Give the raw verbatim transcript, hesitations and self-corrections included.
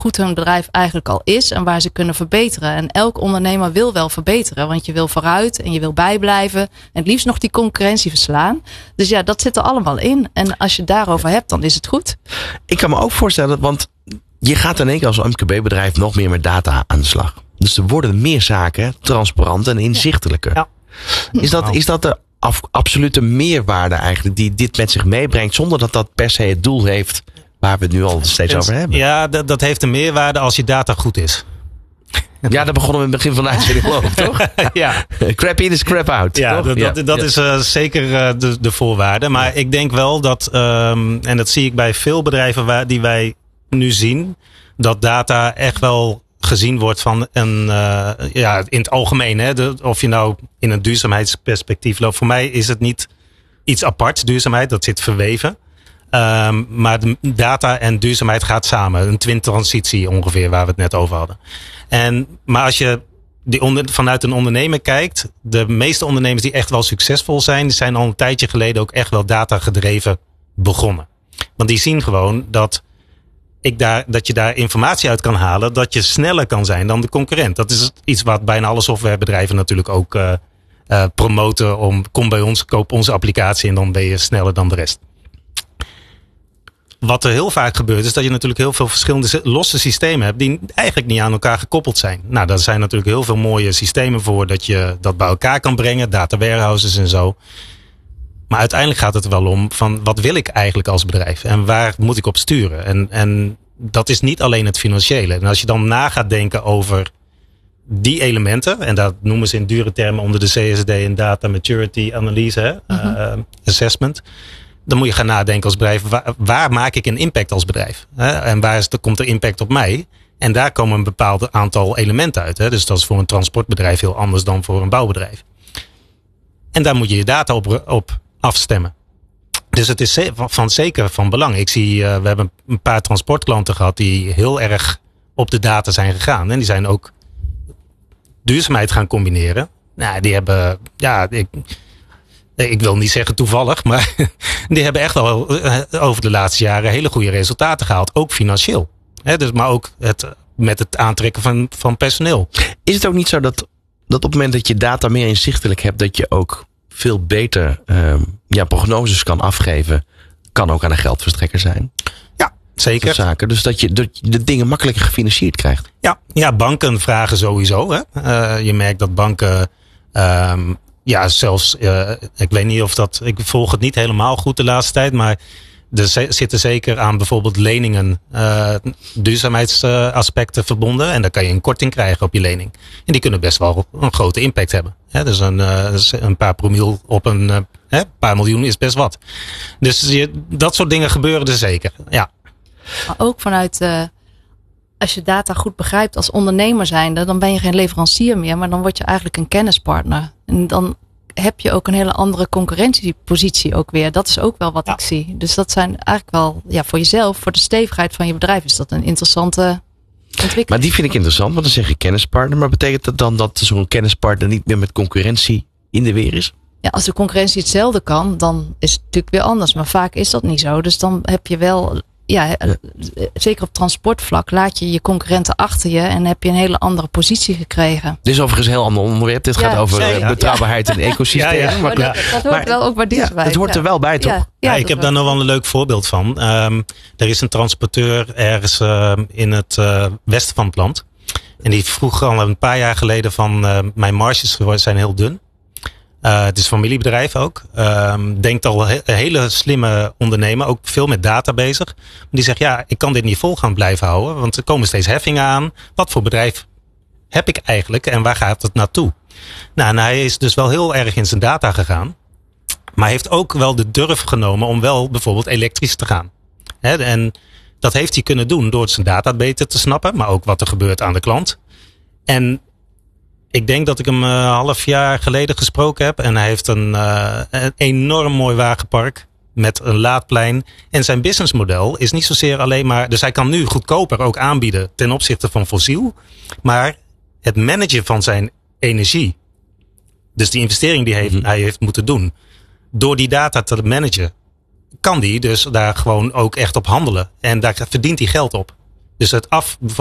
goed hun bedrijf eigenlijk al is en waar ze kunnen verbeteren. En elk ondernemer wil wel verbeteren, want je wil vooruit en je wil bijblijven en het liefst nog die concurrentie verslaan. Dus ja, dat zit er allemaal in. En als je het daarover hebt, dan is het goed. Ik kan me ook voorstellen, want je gaat in één keer als M K B-bedrijf nog meer met data aan de slag. Dus er worden meer zaken transparant en inzichtelijker. Ja. Is dat, is dat de af, absolute meerwaarde eigenlijk die dit met zich meebrengt, zonder dat dat per se het doel heeft waar we het nu al steeds over hebben? Ja, dat, dat heeft een meerwaarde als je data goed is. Ja, daar begonnen we in het begin van de uitzending over, toch? Ja. Crap in is crap out. Ja, toch? dat, ja. dat, dat ja. is uh, zeker uh, de, de voorwaarde. Maar ja. ik denk wel dat, um, en dat zie ik bij veel bedrijven waar, die wij nu zien, dat data echt wel gezien wordt van een, uh, ja, in het algemeen. Hè, de, of je nou in een duurzaamheidsperspectief loopt. Voor mij is het niet iets apart, duurzaamheid. Dat zit verweven. Um, maar de data en duurzaamheid gaat samen. Een twin-transitie ongeveer, waar we het net over hadden. En, maar als je die onder, vanuit een ondernemer kijkt, de meeste ondernemers die echt wel succesvol zijn, die zijn al een tijdje geleden ook echt wel datagedreven begonnen. Want die zien gewoon dat, ik daar, dat je daar informatie uit kan halen, dat je sneller kan zijn dan de concurrent. Dat is iets wat bijna alle softwarebedrijven natuurlijk ook uh, uh, promoten. Om, kom bij ons, koop onze applicatie en dan ben je sneller dan de rest. Wat er heel vaak gebeurt is dat je natuurlijk heel veel verschillende losse systemen hebt die eigenlijk niet aan elkaar gekoppeld zijn. Nou, daar zijn natuurlijk heel veel mooie systemen voor dat je dat bij elkaar kan brengen. Data warehouses en zo. Maar uiteindelijk gaat het er wel om van wat wil ik eigenlijk als bedrijf? En waar moet ik op sturen? En, en dat is niet alleen het financiële. En als je dan na gaat denken over die elementen. En dat noemen ze in dure termen onder de C S D en Data Maturity Analyse. Hè, uh-huh. uh, assessment. Dan moet je gaan nadenken als bedrijf. Waar, waar maak ik een impact als bedrijf? Hè? En waar is de, komt er impact op mij? En daar komen een bepaald aantal elementen uit. Hè? Dus dat is voor een transportbedrijf heel anders dan voor een bouwbedrijf. En daar moet je je data op, op afstemmen. Dus het is van zeker van belang. Ik zie, uh, we hebben een paar transportklanten gehad die heel erg op de data zijn gegaan. En die zijn ook duurzaamheid gaan combineren. Nou, die hebben, ja, ik, ik wil niet zeggen toevallig, maar die hebben echt wel over de laatste jaren hele goede resultaten gehaald. Ook financieel. He, dus, maar ook het, met het aantrekken van, van personeel. Is het ook niet zo dat, dat op het moment dat je data meer inzichtelijk hebt, dat je ook veel beter uh, ja, prognoses kan afgeven, kan ook aan een geldverstrekker zijn? Ja, zeker. Zaken. Dus dat je, dat je de dingen makkelijker gefinancierd krijgt. Ja, ja, banken vragen sowieso. Hè. Uh, je merkt dat banken, um, ja, zelfs, uh, ik weet niet of dat, ik volg het niet helemaal goed de laatste tijd, maar er zitten zeker aan bijvoorbeeld leningen uh, duurzaamheidsaspecten verbonden. En daar kan je een korting krijgen op je lening. En die kunnen best wel een grote impact hebben. He, dus een, uh, een paar promiel op een uh, he, paar miljoen is best wat. Dus je, dat soort dingen gebeuren er zeker. Ja. Maar ook vanuit, uh, als je data goed begrijpt als ondernemer zijnde, dan ben je geen leverancier meer, maar dan word je eigenlijk een kennispartner. En dan heb je ook een hele andere concurrentiepositie ook weer. Dat is ook wel wat ja. ik zie. Dus dat zijn eigenlijk wel, ja, voor jezelf, voor de stevigheid van je bedrijf is dat een interessante ontwikkeling. Maar die vind ik interessant, want dan zeg je kennispartner. Maar betekent dat dan dat zo'n kennispartner niet meer met concurrentie in de weer is? Ja, als de concurrentie hetzelfde kan, dan is het natuurlijk weer anders. Maar vaak is dat niet zo. Dus dan heb je wel, ja, ja. zeker op transportvlak, laat je je concurrenten achter je en heb je een hele andere positie gekregen. Dit is overigens een heel ander onderwerp. Dit ja, gaat over zeker. betrouwbaarheid ja. en ecosystemen. Ja, ja. Maar dat, dat hoort maar, wel ook bij duurzaamheid. Ja, het hoort er wel bij, toch? Ja, ja, ja, ik heb daar nog wel een leuk voorbeeld van. Um, er is een transporteur ergens uh, in het uh, westen van het land. En die vroeg al een paar jaar geleden van uh, mijn marges zijn heel dun. Uh, het is een familiebedrijf ook. Um, denkt al een hele slimme ondernemer. Ook veel met data bezig. Die zegt, ja, ik kan dit niet vol gaan blijven houden. Want er komen steeds heffingen aan. Wat voor bedrijf heb ik eigenlijk? En waar gaat het naartoe? Nou, en hij is dus wel heel erg in zijn data gegaan. Maar heeft ook wel de durf genomen om wel bijvoorbeeld elektrisch te gaan. He, en dat heeft hij kunnen doen door zijn data beter te snappen. Maar ook wat er gebeurt aan de klant. En ik denk dat ik hem een uh, half jaar geleden gesproken heb. En hij heeft een, uh, een enorm mooi wagenpark met een laadplein. En zijn businessmodel is niet zozeer alleen maar, dus hij kan nu goedkoper ook aanbieden ten opzichte van fossiel. Maar het managen van zijn energie, dus die investering die hij, mm-hmm. hij heeft moeten doen, door die data te managen, kan die dus daar gewoon ook echt op handelen. En daar verdient hij geld op. Dus het af,